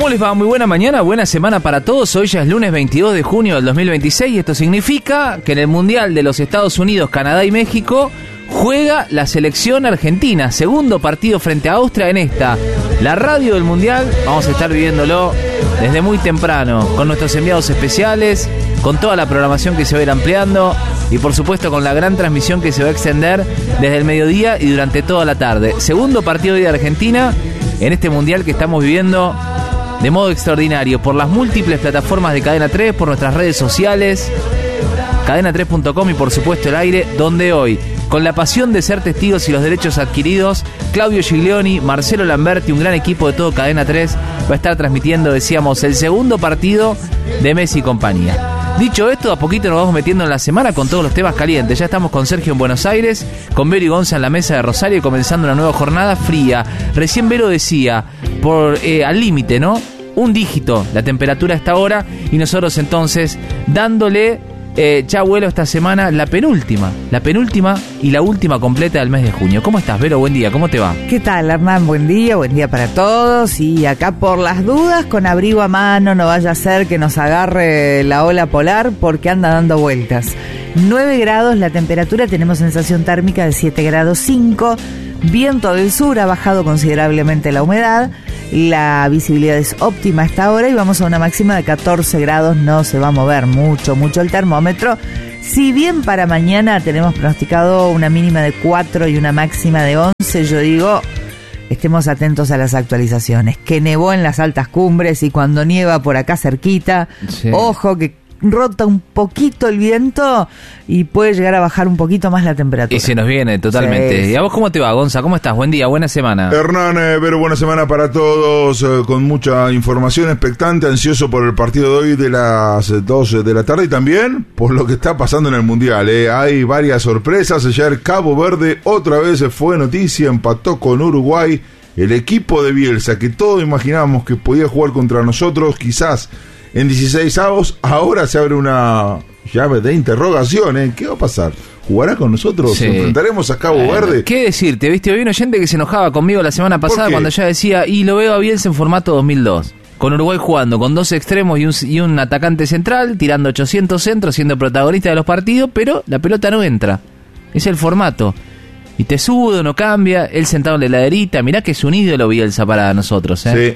¿Cómo les va? Muy buena mañana, buena semana para todos. Hoy ya es lunes 22 de junio del 2026 y esto significa que en el Mundial de los Estados Unidos, Canadá y México juega la selección argentina. Segundo partido frente a Austria en la radio del Mundial. Vamos a estar viviéndolo desde muy temprano con nuestros enviados especiales, con toda la programación que se va a ir ampliando y por supuesto con la gran transmisión que se va a extender desde el mediodía y durante toda la tarde. Segundo partido de Argentina en este Mundial que estamos viviendo de modo extraordinario por las múltiples plataformas de Cadena 3, por nuestras redes sociales, cadena3.com y por supuesto el aire, donde hoy, con la pasión de ser testigos y los derechos adquiridos, Claudio Giglioni, Marcelo Lamberti, un gran equipo de todo Cadena 3, va a estar transmitiendo, decíamos, el segundo partido de Messi y compañía. Dicho esto, a poquito nos vamos metiendo en la semana con todos los temas calientes. Ya estamos con Sergio en Buenos Aires, con Vero y Gonza en la mesa de Rosario, comenzando una nueva jornada fría. Recién Vero decía, al límite, ¿no? Un dígito la temperatura a esta hora y nosotros entonces dándole ya vuelo esta semana la penúltima y la última completa del mes de junio. ¿Cómo estás, Vero? Buen día, ¿cómo te va? ¿Qué tal, Hernán? Buen día para todos. Y acá por las dudas, con abrigo a mano, no vaya a ser que nos agarre la ola polar porque anda dando vueltas. 9 grados la temperatura, tenemos sensación térmica de 7 grados 5. Viento del sur, ha bajado considerablemente la humedad, la visibilidad es óptima a esta hora y vamos a una máxima de 14 grados, no se va a mover mucho el termómetro. Si bien para mañana tenemos pronosticado una mínima de 4 y una máxima de 11, yo digo, estemos atentos a las actualizaciones. Que nevó en las altas cumbres y cuando nieva por acá cerquita, sí. Ojo que rota un poquito el viento y puede llegar a bajar un poquito más la temperatura. Y se nos viene totalmente. Sí. ¿Y a vos cómo te va, Gonza? ¿Cómo estás? Buen día, buena semana. Hernán, Vero, buena semana para todos, con mucha información, expectante, ansioso por el partido de hoy de las 12 de la tarde y también por lo que está pasando en el Mundial. Hay varias sorpresas. Ayer Cabo Verde otra vez fue noticia, empató con Uruguay. El equipo de Bielsa, que todos imaginábamos que podía jugar contra nosotros, quizás en 16avos, ahora se abre una llave de interrogación, ¿Qué va a pasar? ¿Jugará con nosotros? Sí. ¿Enfrentaremos a Cabo Verde? ¿Qué decirte? ¿Viste? Había un oyente que se enojaba conmigo la semana pasada cuando ya decía, y lo veo a Bielsa en formato 2002. Con Uruguay jugando con 2 extremos y un atacante central, tirando 800 centros, siendo protagonista de los partidos, pero la pelota no entra. Es el formato. Y te sudo, no cambia, él sentado en la heladerita, mirá que es un ídolo Bielsa para nosotros, Sí,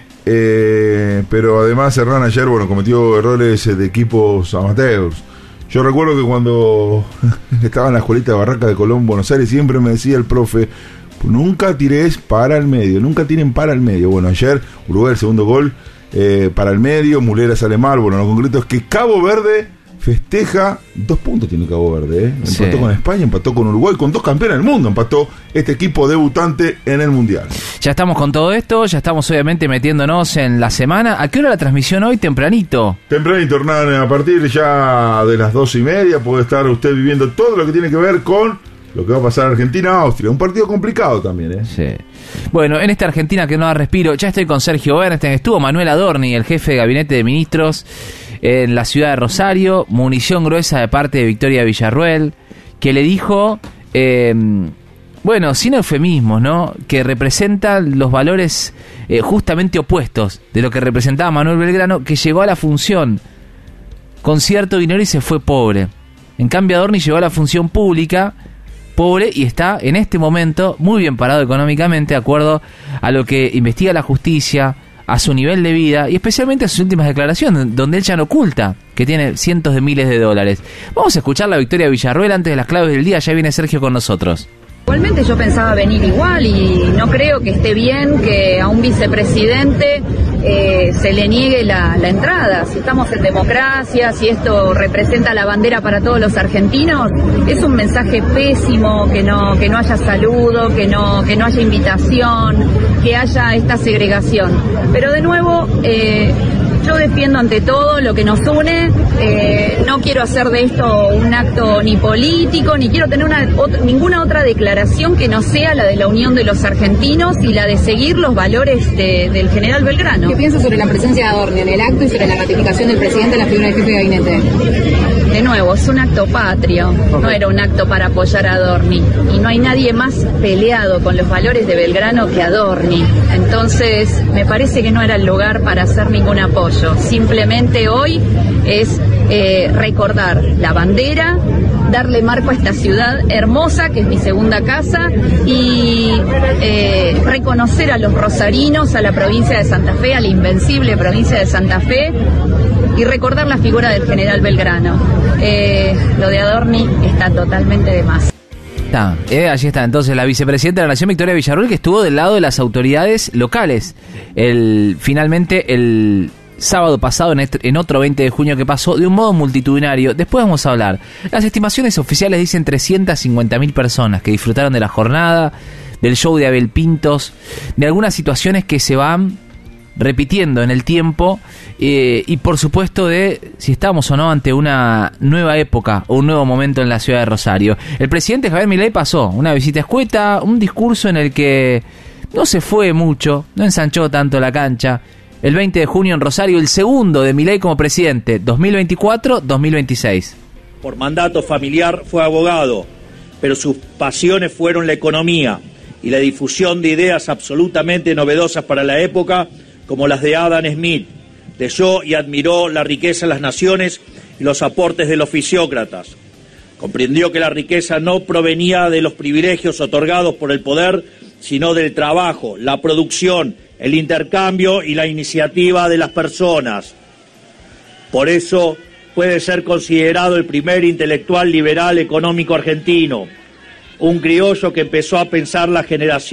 pero además Hernán ayer, cometió errores de equipos amateurs. Yo recuerdo que cuando estaba en la escuelita de Barraca de Colón, Buenos Aires, siempre me decía el profe, nunca tires para el medio, nunca tiren para el medio. Bueno, ayer Uruguay el segundo gol para el medio, Mulera sale mal, lo concreto es que Cabo Verde festeja 2 puntos tiene Cabo Verde, Empató sí. Con España, empató con Uruguay, con 2 campeones del mundo, empató este equipo debutante en el Mundial. Ya estamos con todo esto, ya estamos obviamente metiéndonos en la semana. ¿A qué hora la transmisión hoy? Tempranito, Hernán, a partir ya de las 2:30 puede estar usted viviendo todo lo que tiene que ver con lo que va a pasar en Argentina-Austria. Un partido complicado también, Sí. Bueno, en esta Argentina que no da respiro, ya estoy con Sergio Bernstein, estuvo Manuel Adorni, el jefe de gabinete de ministros en la ciudad de Rosario, munición gruesa de parte de Victoria Villarruel, que le dijo, sin eufemismos, ¿no?, que representa los valores justamente opuestos de lo que representaba Manuel Belgrano, que llegó a la función con cierto dinero y se fue pobre. En cambio, Adorni llegó a la función pública pobre y está en este momento muy bien parado económicamente, de acuerdo a lo que investiga la justicia, a su nivel de vida y especialmente a sus últimas declaraciones, donde él ya no oculta que tiene cientos de miles de dólares. Vamos a escuchar la Victoria Villarruel antes de las claves del día. Ya viene Sergio con nosotros. Igualmente yo pensaba venir igual y no creo que esté bien que a un vicepresidente se le niegue la entrada. Si estamos en democracia, si esto representa la bandera para todos los argentinos, es un mensaje pésimo que no haya saludo, que no haya invitación, que haya esta segregación. Pero de nuevo, yo defiendo ante todo lo que nos une, no quiero hacer de esto un acto ni político, ni quiero tener ninguna otra declaración que no sea la de la unión de los argentinos y la de seguir los valores del general Belgrano. ¿Qué piensa sobre la presencia de Adorni en el acto y sobre la ratificación del presidente en la figura del jefe de gabinete? de nuevo, es un acto patrio, no era un acto para apoyar a Adorni, y no hay nadie más peleado con los valores de Belgrano que Adorni. Entonces, me parece que no era el lugar para hacer ningún apoyo. Simplemente hoy es recordar la bandera, darle marco a esta ciudad hermosa, que es mi segunda casa, y reconocer a los rosarinos, a la provincia de Santa Fe, a la invencible provincia de Santa Fe, y recordar la figura del general Belgrano. Lo de Adorni está totalmente de más. Allí está entonces la vicepresidenta de la Nación, Victoria Villarruel, que estuvo del lado de las autoridades locales. Finalmente el sábado pasado, en otro 20 de junio que pasó, de un modo multitudinario. Después vamos a hablar. Las estimaciones oficiales dicen 350.000 personas que disfrutaron de la jornada, del show de Abel Pintos, de algunas situaciones que se van repitiendo en el tiempo, y por supuesto de si estamos o no ante una nueva época o un nuevo momento en la ciudad de Rosario. El presidente Javier Milei pasó una visita escueta, un discurso en el que no se fue mucho, no ensanchó tanto la cancha. El 20 de junio en Rosario, el segundo de Milei como presidente, 2024-2026. Por mandato familiar fue abogado, pero sus pasiones fueron la economía y la difusión de ideas absolutamente novedosas para la época, como las de Adam Smith. Leyó y admiró la riqueza de las naciones y los aportes de los fisiócratas. Comprendió que la riqueza no provenía de los privilegios otorgados por el poder, sino del trabajo, la producción, el intercambio y la iniciativa de las personas. Por eso puede ser considerado el primer intelectual liberal económico argentino, un criollo que empezó a pensar la generación